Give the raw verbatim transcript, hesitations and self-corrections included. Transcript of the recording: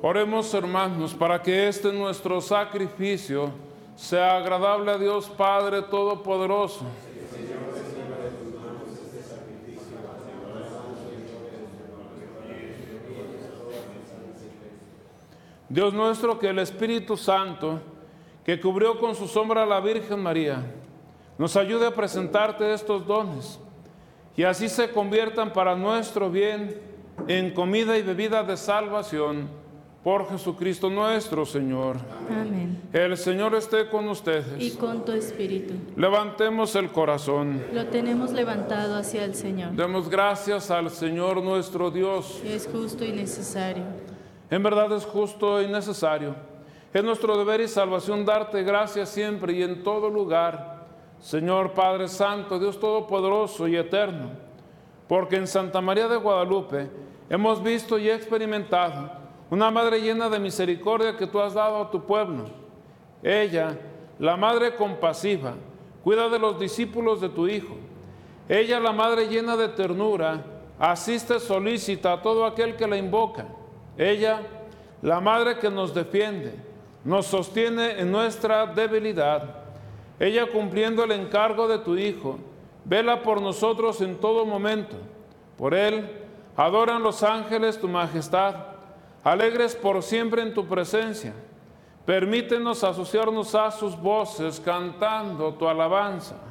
Oremos, hermanos, para que este nuestro sacrificio sea agradable a Dios Padre Todopoderoso. Dios nuestro, que el Espíritu Santo, que cubrió con su sombra a la Virgen María, nos ayude a presentarte estos dones, y así se conviertan para nuestro bien en comida y bebida de salvación, por Jesucristo nuestro Señor. Amén. El Señor esté con ustedes. Y con tu espíritu. Levantemos el corazón. Lo tenemos levantado hacia el Señor. Demos gracias al Señor nuestro Dios. Es justo y necesario. En verdad es justo y necesario. Es nuestro deber y salvación darte gracias siempre y en todo lugar, Señor Padre Santo, Dios Todopoderoso y Eterno, porque en Santa María de Guadalupe hemos visto y experimentado una Madre llena de misericordia que tú has dado a tu pueblo. Ella, la Madre compasiva, cuida de los discípulos de tu Hijo. Ella, la Madre llena de ternura, asiste solícita a todo aquel que la invoca. Ella, la Madre que nos defiende, nos sostiene en nuestra debilidad. Ella, cumpliendo el encargo de tu Hijo, vela por nosotros en todo momento. Por Él, adoran los ángeles tu majestad, alegres por siempre en tu presencia. Permítenos asociarnos a sus voces cantando tu alabanza.